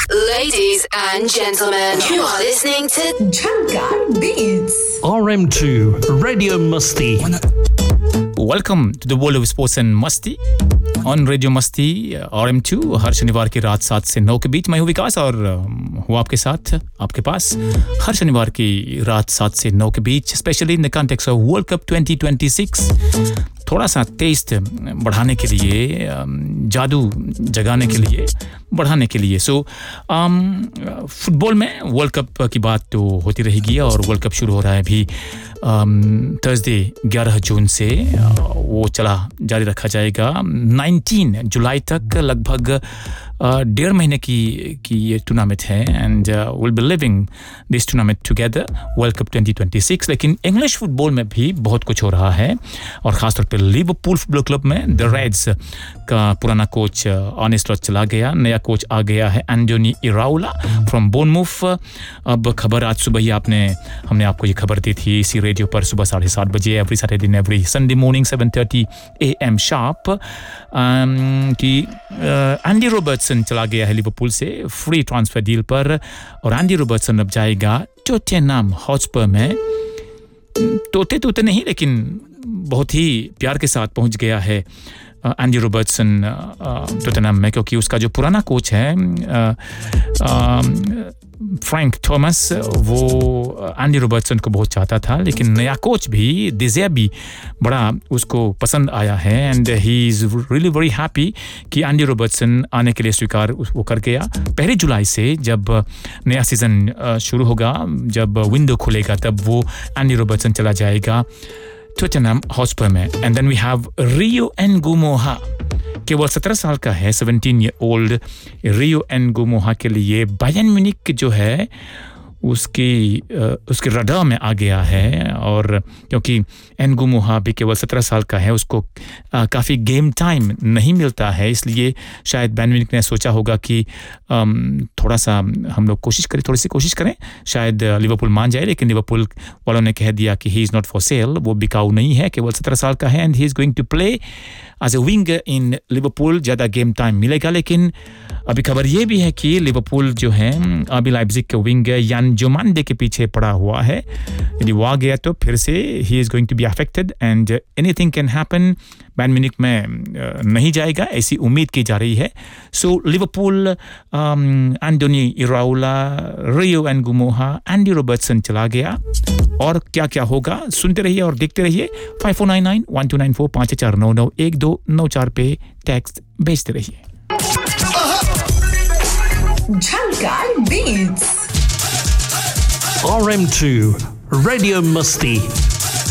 Ladies and gentlemen, you are listening to Jhankar Beats. RM2 Radio Masti. Welcome to the world of sports and Masti on Radio Masti RM2 हर शनिवार की रात 7 से 9 के बीच मैं हूँ विकास और हूँ आपके साथ आपके पास हर शनिवार की रात 7 से 9 के बीच specially in the context of world cup 2026 थोड़ा सा टेस्ट बढ़ाने के लिए जादू जगाने के लिए बढ़ाने के लिए सो फुटबॉल में वर्ल्ड कप की बात तो होती रहेगी और वर्ल्ड कप शुरू हो रहा है अभी थर्सडे 11 जून से वो चला जारी रखा जाएगा 19 जुलाई तक लगभग डेढ़ महीने की ये टूर्नामेंट है and will be living this tournament together world cup 2026 लेकिन इंग्लिश फुटबॉल में भी बहुत कुछ हो रहा है और खास तौर पे लिवरपूल फुटबॉल क्लब में द रेड्स का पुराना कोच आर्ने स्लॉट चला गया नया कोच आ गया है एंटोनी इराओला फ्रॉम बोर्नमूथ अब खबर आज सुबह ही हमने आपको ये खबर दी थी इसी रेडियो पर सुबह 7:30 बजे every Saturday and every Sunday morning 7:30 AM sharp कि एंडी रॉबर्टसन चला गया है लिवरपूल से फ्री ट्रांसफर डील पर और एंडी रॉबर्टसन अब जाएगा टॉटनहम हॉटस्पर में तोते नहीं लेकिन बहुत ही प्यार के साथ पहुंच गया है एंडी रॉबर्टसन टॉटनहम में क्योंकि उसका जो पुराना कोच है फ्रैंक थॉमस वो एंडी रॉबर्टसन को बहुत चाहता था लेकिन नया कोच भी डिज़ेर्बी बड़ा उसको पसंद आया है and he is really very happy कि एंडी रॉबर्टसन आने के लिए स्वीकार वो कर गया 1 जुलाई से जब नया सीज़न शुरू होगा जब विंडो खुलेगा तब वो एंडी रॉबर्टसन चला जाएगा टॉटनहम हॉटस्पर में एंड देन वी हैव रियो एनगुमोहा केवल 17 साल का है 17 ईयर ओल्ड रियो एनगुमोहा के लिए बायर्न म्यूनिख जो है उसके रडार में आ गया है और क्योंकि एनगुमोहा भी केवल 17 साल का है उसको काफ़ी गेम टाइम नहीं मिलता है इसलिए शायद बायर्न म्यूनिख ने सोचा होगा कि थोड़ा सा हम लोग थोड़ी सी कोशिश करें शायद लिवरपूल मान जाए लेकिन लिवरपूल वालों ने कह दिया कि he is not for sale वो बिकाऊ नहीं है केवल 17 साल का है and he is going to play as a winger in Liverpool ज़्यादा गेम टाइम मिलेगा लेकिन अभी खबर ये भी है कि लिवरपूल जो है आरबी लाइप्जिग के विंगर यान जोमांडे के पीछे पड़ा हुआ है यदि वो आ गया तो फिर से he is going to be affected and anything can happen Bayern Munich में नहीं जाएगा ऐसी उम्मीद की जा रही है सो लिवरपूल एंटोनी इराओला रियो एनगुमोहा एंडी रॉबर्टसन चला गया और क्या होगा सुनते रहिए और देखते रहिए 5499 1294 5499 पे टेक्स्ट भेजते रहिए Jhankar Beats RM2 Radio Masti